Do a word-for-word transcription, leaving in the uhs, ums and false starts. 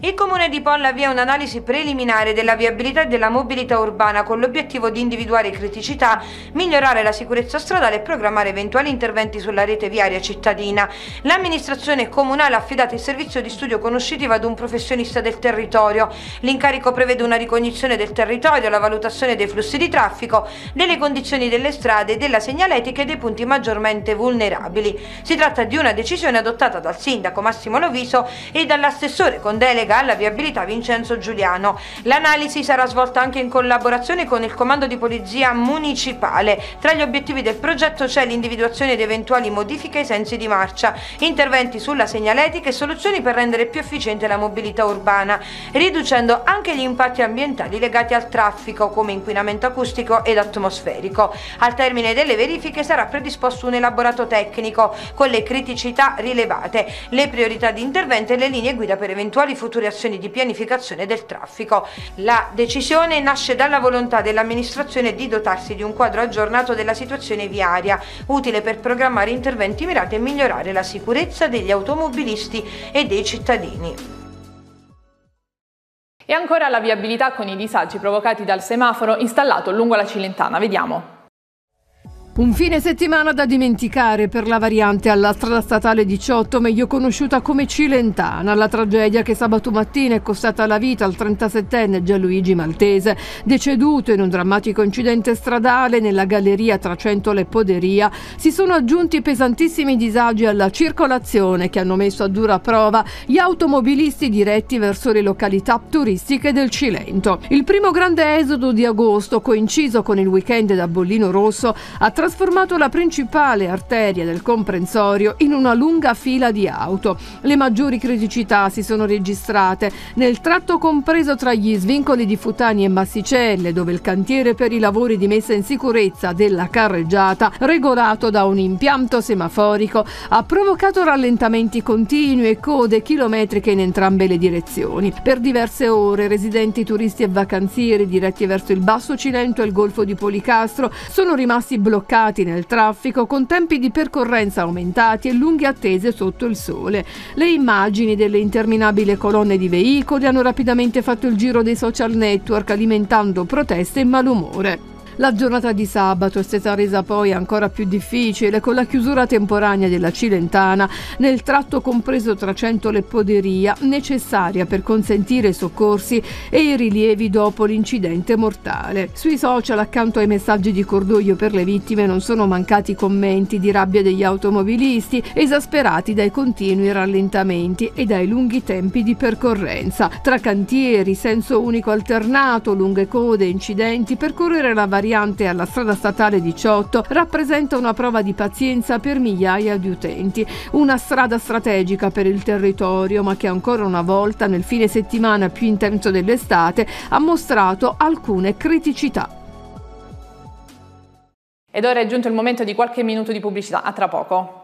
Il Comune di Polla avvia un'analisi preliminare della viabilità e della mobilità urbana con l'obiettivo di individuare criticità, migliorare la sicurezza stradale e programmare eventuali interventi sulla rete viaria cittadina. L'amministrazione comunale ha affidato il servizio di studio conoscitivo ad un professionista del territorio. L'incarico prevede una ricognizione del territorio, la valutazione dei flussi di traffico, delle condizioni delle strade, della segnaletica e dei punti maggiormente vulnerabili. Si tratta di una decisione adottata dal sindaco Massimo Loviso e dall'assessore con delega alla viabilità Vincenzo Giuliano. L'analisi sarà svolta anche in collaborazione con il comando di polizia municipale. Tra gli obiettivi del progetto c'è l'individuazione di eventuali modifiche ai sensi di marcia, interventi sulla segnaletica e soluzioni per rendere più efficiente la mobilità urbana, riducendo anche gli impatti ambientali legati al traffico come inquinamento acustico ed atmosferico. Al termine delle verifiche sarà predisposto un elaborato tecnico con le criticità rilevate, le priorità di intervento e le linee guida per eventuali future azioni di pianificazione del traffico. La decisione nasce dalla volontà dell'amministrazione di dotarsi di un quadro aggiornato della situazione viaria, utile per programmare interventi mirati a migliorare la sicurezza degli automobilisti e dei cittadini. E ancora la viabilità con i disagi provocati dal semaforo installato lungo la Cilentana. Vediamo. Un fine settimana da dimenticare per la variante alla strada statale diciotto, meglio conosciuta come Cilentana, la tragedia che sabato mattina è costata la vita al trentasettenne Gianluigi Maltese, deceduto in un drammatico incidente stradale nella galleria tra Centola e Poderia. Si sono aggiunti pesantissimi disagi alla circolazione che hanno messo a dura prova gli automobilisti diretti verso le località turistiche del Cilento. Il primo grande esodo di agosto, coinciso con il weekend da Bollino Rosso, ha trasformato la principale arteria del comprensorio in una lunga fila di auto. Le maggiori criticità si sono registrate nel tratto compreso tra gli svincoli di Futani e Massicelle, dove il cantiere per i lavori di messa in sicurezza della carreggiata, regolato da un impianto semaforico, ha provocato rallentamenti continui e code chilometriche in entrambe le direzioni. Per diverse ore residenti, turisti e vacanzieri diretti verso il Basso Cilento e il Golfo di Policastro sono rimasti bloccati nel traffico con tempi di percorrenza aumentati e lunghe attese sotto il sole. Le immagini delle interminabili colonne di veicoli hanno rapidamente fatto il giro dei social network, alimentando proteste e malumore. La giornata di sabato è stata resa poi ancora più difficile con la chiusura temporanea della Cilentana nel tratto compreso tra Centola e Poderia, necessaria per consentire i soccorsi e i rilievi dopo l'incidente mortale. Sui social, accanto ai messaggi di cordoglio per le vittime, non sono mancati commenti di rabbia degli automobilisti, esasperati dai continui rallentamenti e dai lunghi tempi di percorrenza. Tra cantieri, senso unico alternato, lunghe code e incidenti, percorrere la variante alla strada statale diciotto rappresenta una prova di pazienza per migliaia di utenti. Una strada strategica per il territorio, ma che ancora una volta nel fine settimana più intenso dell'estate ha mostrato alcune criticità. Ed ora è giunto il momento di qualche minuto di pubblicità. A tra poco.